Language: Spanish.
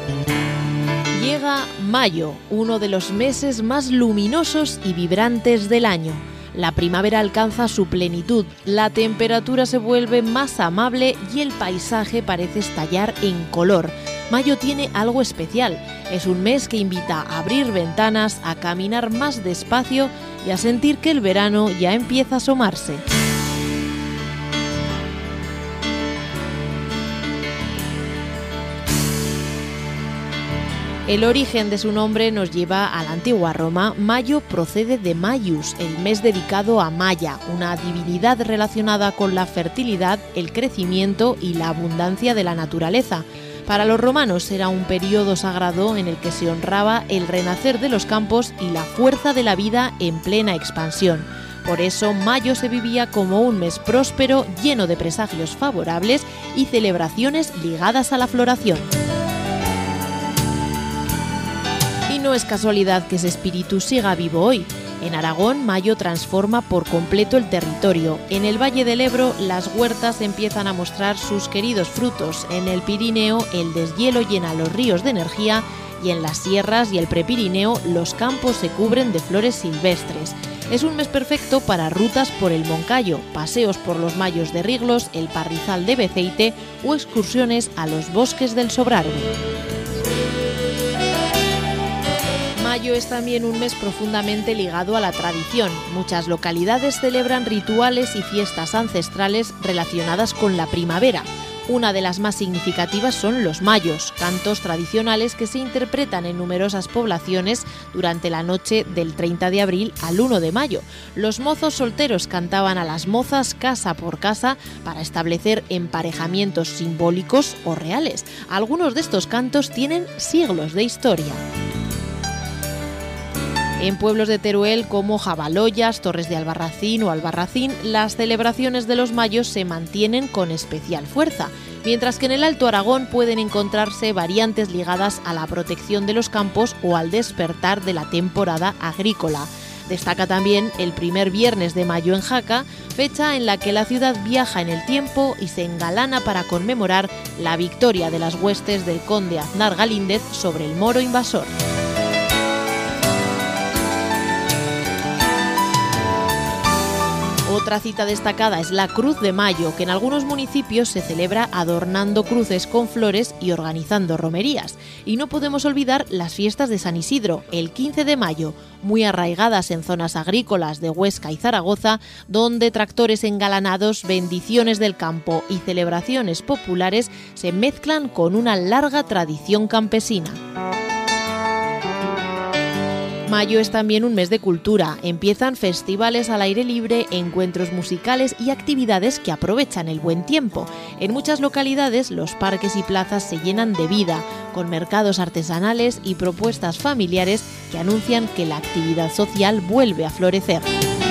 Llega mayo, uno de los meses más luminosos y vibrantes del año. La primavera alcanza su plenitud, la temperatura se vuelve más amable y el paisaje parece estallar en color. Mayo tiene algo especial. Es un mes que invita a abrir ventanas, a caminar más despacio y a sentir que el verano ya empieza a asomarse. El origen de su nombre nos lleva a la antigua Roma. Mayo procede de Maius, el mes dedicado a Maya, una divinidad relacionada con la fertilidad, el crecimiento y la abundancia de la naturaleza. Para los romanos era un periodo sagrado en el que se honraba el renacer de los campos y la fuerza de la vida en plena expansión. Por eso, mayo se vivía como un mes próspero, lleno de presagios favorables y celebraciones ligadas a la floración. Y no es casualidad que ese espíritu siga vivo hoy. En Aragón, mayo transforma por completo el territorio. En el Valle del Ebro, las huertas empiezan a mostrar sus queridos frutos. En el Pirineo, el deshielo llena los ríos de energía y en las sierras y el Prepirineo, los campos se cubren de flores silvestres. Es un mes perfecto para rutas por el Moncayo, paseos por los mayos de Riglos, el Parrizal de Beceite o excursiones a los bosques del Sobrarbe. Mayo es también un mes profundamente ligado a la tradición. Muchas localidades celebran rituales y fiestas ancestrales relacionadas con la primavera. Una de las más significativas son los mayos, cantos tradicionales que se interpretan en numerosas poblaciones durante la noche del 30 de abril al 1 de mayo. Los mozos solteros cantaban a las mozas casa por casa para establecer emparejamientos simbólicos o reales. Algunos de estos cantos tienen siglos de historia. En pueblos de Teruel como Jabaloyas, Torres de Albarracín o Albarracín, las celebraciones de los mayos se mantienen con especial fuerza, mientras que en el Alto Aragón pueden encontrarse variantes ligadas a la protección de los campos o al despertar de la temporada agrícola. Destaca también el primer viernes de mayo en Jaca, fecha en la que la ciudad viaja en el tiempo y se engalana para conmemorar la victoria de las huestes del conde Aznar Galíndez sobre el moro invasor. Otra cita destacada es la Cruz de Mayo, que en algunos municipios se celebra adornando cruces con flores y organizando romerías. Y no podemos olvidar las fiestas de San Isidro, el 15 de mayo, muy arraigadas en zonas agrícolas de Huesca y Zaragoza, donde tractores engalanados, bendiciones del campo y celebraciones populares se mezclan con una larga tradición campesina. Mayo es también un mes de cultura. Empiezan festivales al aire libre, encuentros musicales y actividades que aprovechan el buen tiempo. En muchas localidades los parques y plazas se llenan de vida, con mercados artesanales y propuestas familiares que anuncian que la actividad social vuelve a florecer.